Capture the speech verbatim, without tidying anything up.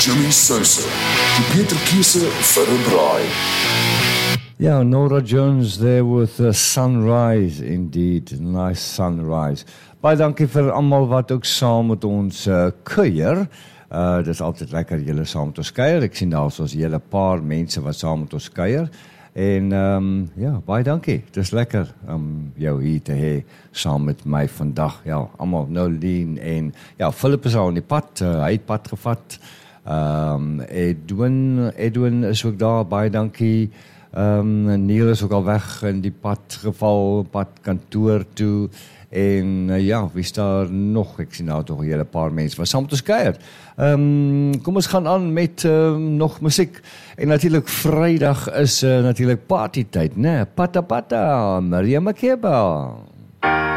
Jimmy Sousa, die Peter Kiese vir 'n braai. Yeah, Nora Jones there with the sunrise, indeed, nice sunrise. Baie dankie vir almal wat ook saam met ons uh, kuier. Uh, dit is altyd lekker julle saam met ons kuier. Ek sien daar is ons hele paar mense wat saam met ons kuier. En um, ja, baie dankie. Dit is lekker om jou hier te hê saam met my vandag. Ja, almal Nolien en ja, Philip is al in die pad, uh, hy het pad gevat. Um, Edwin, Edwin is ook daar, baie dankie. Um, Neil is ook al weg in die pad geval, pad kantoor toe. En uh, ja, wie is daar nog? Ek sien nou toch een hele paar mense wat saam met ons kuier. Um, kom ons gaan aan met um, nog musiek. En natuurlijk vrijdag is uh, natuurlijk partytyd, né? Pata Pata, Maria Makeba.